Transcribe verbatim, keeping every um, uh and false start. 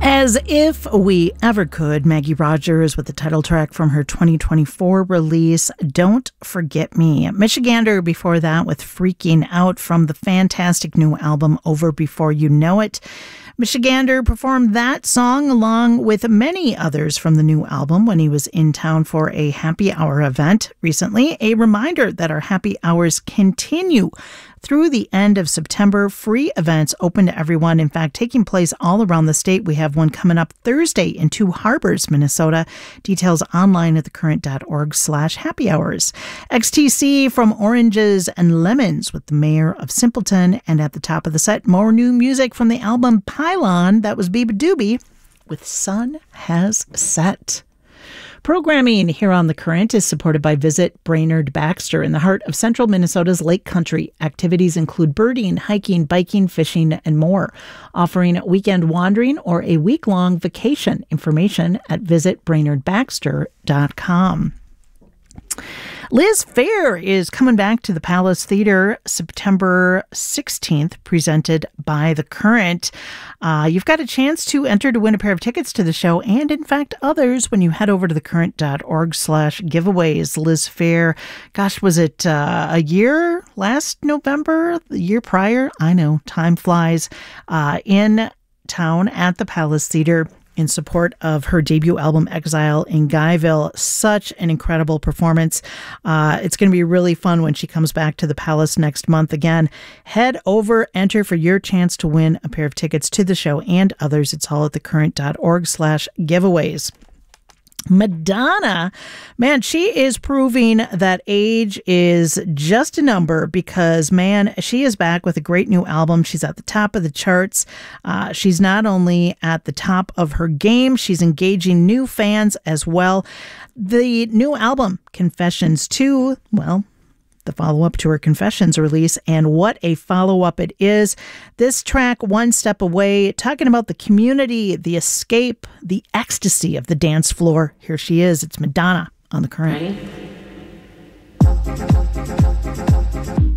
As if we ever could, Maggie Rogers with the title track from her twenty twenty-four release, Don't Forget Me. Michigander before that with Freaking Out from the fantastic new album Over Before You Know It. Michigander performed that song along with many others from the new album when he was in town for a happy hour event recently. A reminder that our happy hours continue through the end of September. Free events open to everyone. In fact, taking place all around the state. We have one coming up Thursday in Two Harbors, Minnesota. Details online at thecurrent.org slash happy hours. X T C from Oranges and Lemons with the Mayor of Simpleton. And at the top of the set, more new music from the album Pylon. That was Biba Doobie with Sun Has Set. Programming here on The Current is supported by Visit Brainerd Baxter in the heart of central Minnesota's Lake Country. Activities include birding, hiking, biking, fishing, and more. Offering weekend wandering or a week-long vacation. Information at visit brainerd baxter dot com. Liz Phair is coming back to the Palace Theater September sixteenth, presented by The Current. Uh, you've got a chance to enter to win a pair of tickets to the show and, in fact, others when you head over to thecurrent.org slash giveaways. Liz Phair, gosh, was it uh, a year last November? The year prior? I know, time flies. Uh, in town at the Palace Theater in support of her debut album, Exile in Guyville. Such an incredible performance. Uh, it's going to be really fun when she comes back to the Palace next month. Again, head over, enter for your chance to win a pair of tickets to the show and others. It's all at thecurrent.org slash giveaways. Madonna, man, she is proving that age is just a number because, man, she is back with a great new album. She's at the top of the charts. Uh, she's not only at the top of her game, she's engaging new fans as well. The new album, Confessions two, well, the follow-up to her Confessions release, and what a follow-up it is. This track, One Step Away, talking about the community, the escape, the ecstasy of the dance floor. Here she is. It's Madonna on The Current. Ready?